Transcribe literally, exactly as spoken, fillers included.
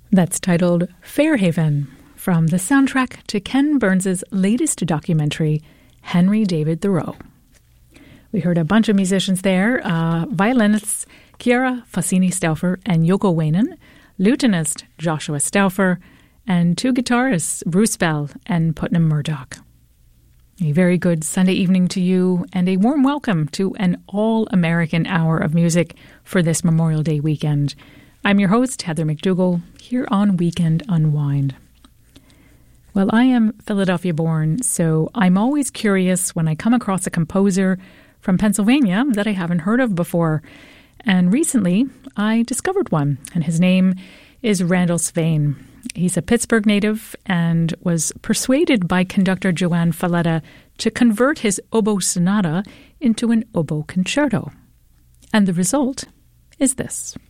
That's titled Fairhaven, from the soundtrack to Ken Burns' latest documentary, Henry David Thoreau. We heard a bunch of musicians there, uh, violinists Chiara Fassini-Stauffer and Yoko Wainen, lutenist Joshua Stauffer, and two guitarists, Bruce Bell and Putnam Murdoch. A very good Sunday evening to you, and a warm welcome to an all-American hour of music for this Memorial Day weekend. I'm your host, Heather McDougall, here on Weekend Unwind. Well, I am Philadelphia-born, so I'm always curious when I come across a composer from Pennsylvania that I haven't heard of before. And recently, I discovered one, and his name is Randall Swain. He's a Pittsburgh native and was persuaded by conductor Joanne Falletta to convert his oboe sonata into an oboe concerto. And the result is this.